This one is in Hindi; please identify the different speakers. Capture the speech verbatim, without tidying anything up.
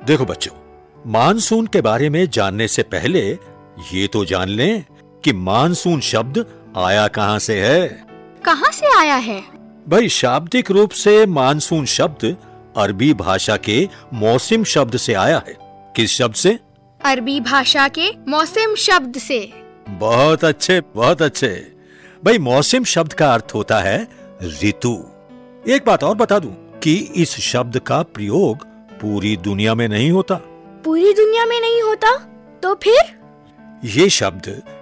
Speaker 1: देखो बच्चों, मानसून के बारे में जानने से पहले ये तो जान लें कि मानसून शब्द आया कहां से है।
Speaker 2: कहां से आया है?
Speaker 1: भाई, शाब्दिक रूप से मानसून शब्द अरबी भाषा के मौसम शब्द से आया है। किस शब्द से?
Speaker 2: अरबी भाषा के मौसम शब्द से।
Speaker 1: बहुत अच्छे, बहुत अच्छे। भाई, मौसम शब्द का अर्थ होता है ऋतु। एक बात और बता दूं कि इस शब्द का प्रयोग पूरी दुनिया में नहीं होता।
Speaker 2: पूरी दुनिया में नहीं होता? तो फिर?
Speaker 1: ये शब्द